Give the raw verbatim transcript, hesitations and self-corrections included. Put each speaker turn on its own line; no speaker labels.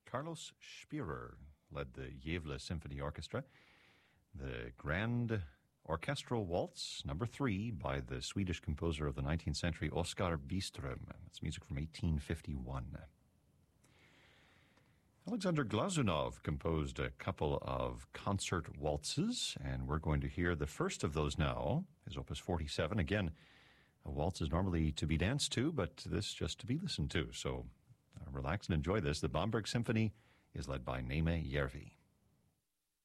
Carlos Spirer led the Gävle Symphony Orchestra. The Grand Orchestral Waltz, number three, by the Swedish composer of the nineteenth century, Oskar Byström. It's music from eighteen fifty-one. Alexander Glazunov composed a couple of concert waltzes, and we're going to hear the first of those now, his Opus forty-seven. Again, a waltz is normally to be danced to, but this just to be listened to. So uh, relax and enjoy this. The Bamberg Symphony is led by Neeme Järvi.